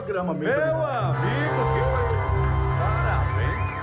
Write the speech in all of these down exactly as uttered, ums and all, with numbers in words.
programa mesmo. Meu amigo, que coisa. Parabéns.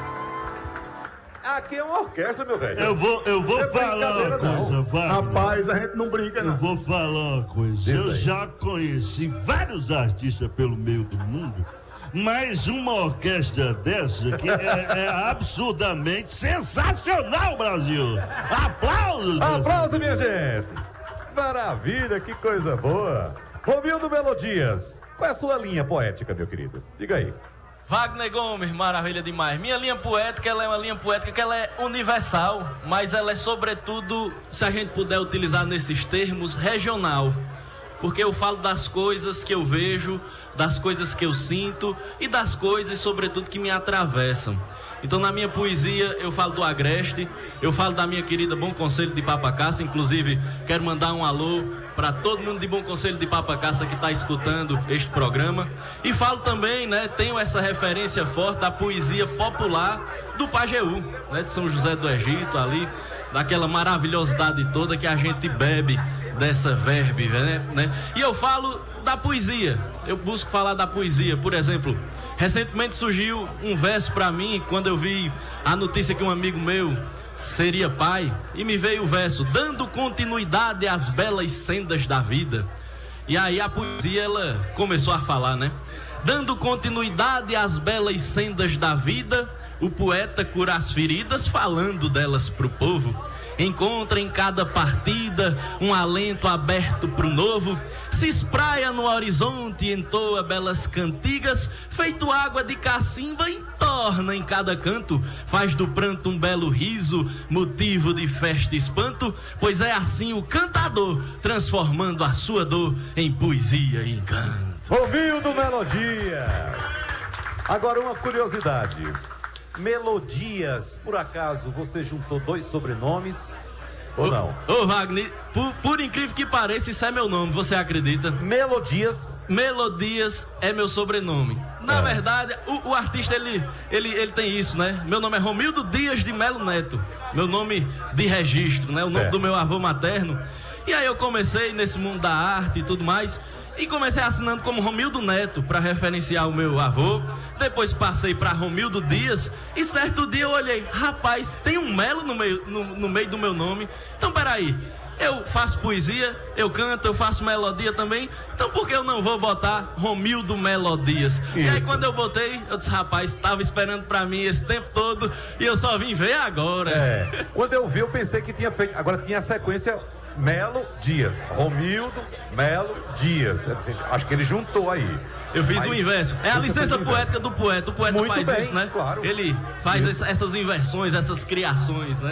Aqui é uma orquestra, meu velho. Eu vou, eu vou É falar uma brincadeira, não. coisa, Wagner. Rapaz, a gente não brinca, Eu não. vou falar uma coisa. Diz Eu aí. já conheci vários artistas pelo meio do mundo, mas uma orquestra dessa que é, é absurdamente sensacional, Brasil. Aplausos! Aplausos, minha gente. Maravilha, que coisa boa. Romildo Melodias, qual é a sua linha poética, meu querido? Diga aí. Wagner Gomes, maravilha demais. Minha linha poética, ela é uma linha poética que ela é universal, mas ela é sobretudo, se a gente puder utilizar nesses termos, regional. Porque eu falo das coisas que eu vejo, das coisas que eu sinto e das coisas, sobretudo, que me atravessam. Então, na minha poesia, eu falo do Agreste, eu falo da minha querida Bom Conselho de Papacaça. Inclusive, quero mandar um alô para todo mundo de Bom Conselho de Papacaça que está escutando este programa. E falo também, né, tenho essa referência forte da poesia popular do Pajeú, né, de São José do Egito, ali, daquela maravilhosidade toda que a gente bebe dessa verve, né, né? E eu falo da poesia, eu busco falar da poesia. Por exemplo, recentemente surgiu um verso para mim, quando eu vi a notícia que um amigo meu seria pai, e me veio o verso: dando continuidade às belas sendas da vida. E aí a poesia, ela começou a falar, né? Dando continuidade às belas sendas da vida, o poeta cura as feridas, falando delas pro povo. Encontra em cada partida um alento aberto pro novo, se espraia no horizonte e entoa belas cantigas, feito água de cacimba, entorna em cada canto, faz do pranto um belo riso, motivo de festa e espanto, pois é assim o cantador, transformando a sua dor em poesia e encanto. Romildo Melodias. Agora, uma curiosidade. Melodias, por acaso você juntou dois sobrenomes ou não? Ô, Wagner, por, por incrível que pareça, isso é meu nome, você acredita? Melodias. Melodias é meu sobrenome. Na É. verdade, o, o artista, ele, ele, ele tem isso, né? Meu nome é Romildo Dias de Melo Neto. Meu nome de registro, né? O nome Certo. do meu avô materno. E aí eu comecei nesse mundo da arte e tudo mais. E comecei assinando como Romildo Neto, para referenciar o meu avô. Depois passei para Romildo Dias. E certo dia eu olhei, rapaz, tem um Melo no meio, no, no meio do meu nome. Então peraí, eu faço poesia, eu canto, eu faço melodia também. Então por que eu não vou botar Romildo Melodias? E aí Isso. quando eu botei, eu disse, rapaz, estava esperando para mim esse tempo todo e eu só vim ver agora. É. Quando eu vi, eu pensei que tinha feito. Agora tinha a sequência Melo Dias. Romildo Melo Dias. É assim, acho que ele juntou aí. Eu fiz Mas o inverso. É a você licença fez o inverso. poética do poeta. O poeta Muito faz bem, isso, né? claro. Ele faz Isso. essas inversões, essas criações, né?